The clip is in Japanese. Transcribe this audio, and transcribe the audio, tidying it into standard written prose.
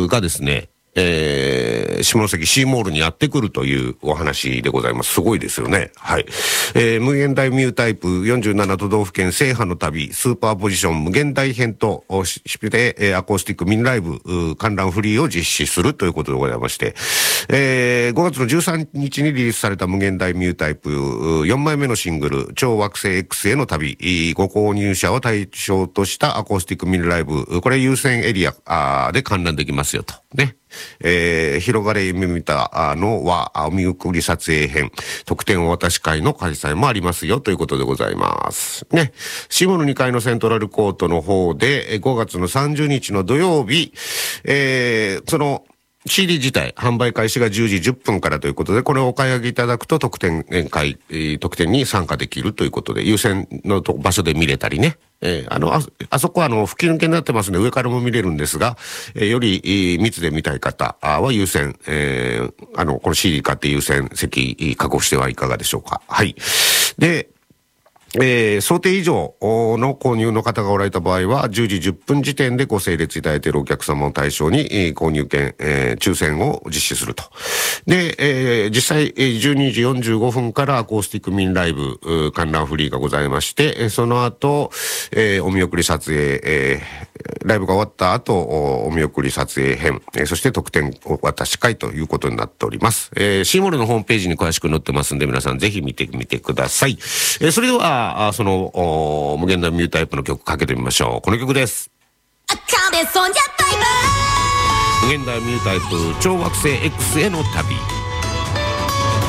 がですね、下関シーモールにやってくるというお話でございます。すごいですよね。はい。無限大ミュータイプ47都道府県制覇の旅スーパーポジション無限大編としてアコースティックミニライブ観覧フリーを実施するということでございまして、5月の13日にリリースされた無限大ミュータイプ4枚目のシングル超惑星 X への旅ご購入者を対象としたアコースティックミニライブ、これ優先エリアで観覧できますよとね。広がれ夢見たのはお見送り撮影編特典お渡し会の開催もありますよということでございますね。シモの2階のセントラルコートの方で5月の30日の土曜日、そのCD 自体販売開始が10時10分からということで、これをお買い上げいただくと特典に参加できるということで、優先の場所で見れたりね。あそこは吹き抜けになってますので上からも見れるんですが、より密で見たい方は優先、この CD 買って優先席確保してはいかがでしょうか。はい。で、想定以上の購入の方がおられた場合は10時10分時点でご整列いただいているお客様を対象に購入券、抽選を実施すると。で、実際12時45分からアコースティックミニライブ観覧フリーがございまして、その後、お見送り撮影、ライブが終わった後お見送り撮影編、そして特典お渡し会ということになっております。シーモールのホームページに詳しく載ってますんで皆さんぜひ見てみてください。それではその無限大ミュータイプの曲かけてみましょう。この曲です。無限大ミュータイプ超惑星 X への旅。